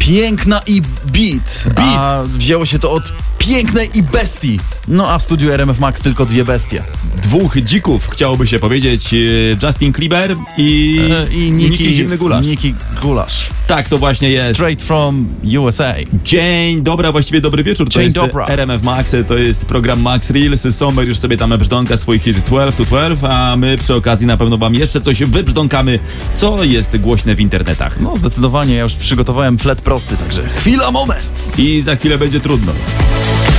Piękna i beat. A wzięło się to od pięknej i bestii. No a w studiu RMF Max tylko dwie bestie. Dwóch dzików, chciałoby się powiedzieć. Justin Bieber i Nicki Zimny Gulasz. Nicki Gulasz. Tak, to właśnie jest. Straight from USA. Dzień dobra, właściwie dobry wieczór. To jest dobra. RMF Max, to jest program Max Reels. Sommer już sobie tam brzdąka swój hit 12 to 12, a my przy okazji na pewno wam jeszcze coś wybrzdąkamy, co jest głośne w internetach. No zdecydowanie, ja już przygotowałem flet prosty, także chwila, moment. I za chwilę będzie trudno.